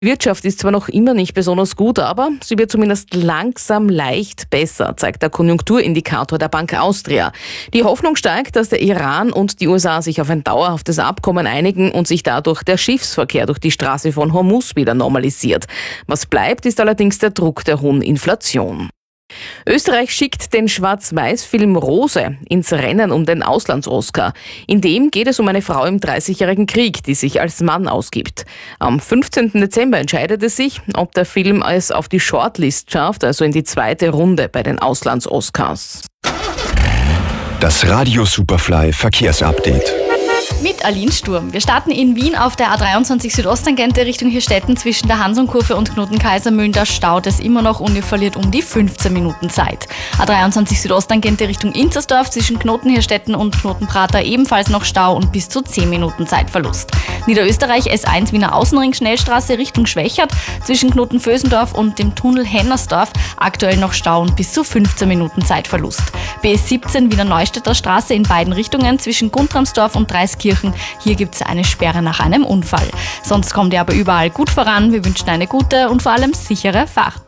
Die Wirtschaft ist zwar noch immer nicht besonders gut, aber sie wird zumindest langsam leicht besser, zeigt der Konjunkturindikator der Bank Austria. Die Hoffnung steigt, dass der Iran und die USA sich auf ein dauerhaftes Abkommen einigen und sich dadurch der Schiffsverkehr durch die Straße von Hormuz wieder normalisiert. Was bleibt, ist allerdings der Druck der hohen Inflation. Österreich schickt den Schwarz-Weiß-Film Rose ins Rennen um den Auslands-Oscar. In dem geht es um eine Frau im 30-jährigen Krieg, die sich als Mann ausgibt. Am 15. Dezember entscheidet es sich, ob der Film es auf die Shortlist schafft, also in die zweite Runde bei den Auslands-Oscars. Das Radio Superfly Verkehrsupdate. Mit Aline Sturm. Wir starten in Wien auf der A23 Südosttangente Richtung Hirstetten zwischen der Hansonkurve und Knoten-Kaisermühlen. Da staut es immer noch und ihr verliert um die 15 Minuten Zeit. A23 Südosttangente Richtung Inzersdorf zwischen Knoten-Hirstetten und Knoten-Prater ebenfalls noch Stau und bis zu 10 Minuten Zeitverlust. Niederösterreich S1 Wiener Außenring Schnellstraße Richtung Schwächert zwischen Knoten-Vösendorf und dem Tunnel Hennersdorf aktuell noch Stau und bis zu 15 Minuten Zeitverlust. BS17 Wiener Neustädter Straße in beiden Richtungen zwischen Guntramsdorf und Dreiskirchen. Hier gibt es eine Sperre nach einem Unfall. Sonst kommt ihr aber überall gut voran. Wir wünschen eine gute und vor allem sichere Fahrt.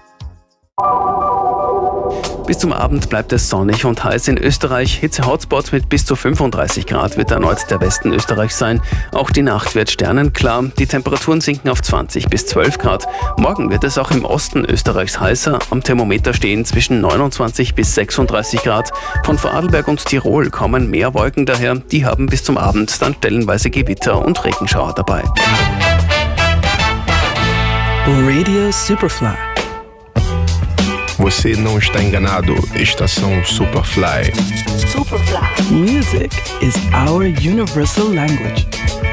Bis zum Abend bleibt es sonnig und heiß in Österreich. Hitze-Hotspot mit bis zu 35 Grad wird erneut der Westen Österreichs sein. Auch die Nacht wird sternenklar. Die Temperaturen sinken auf 20 bis 12 Grad. Morgen wird es auch im Osten Österreichs heißer. Am Thermometer stehen zwischen 29 bis 36 Grad. Von Vorarlberg und Tirol kommen mehr Wolken daher. Die haben bis zum Abend dann stellenweise Gewitter und Regenschauer dabei. Radio Superfly. Você não está enganado. Estação Superfly. Superfly. Music is our universal language.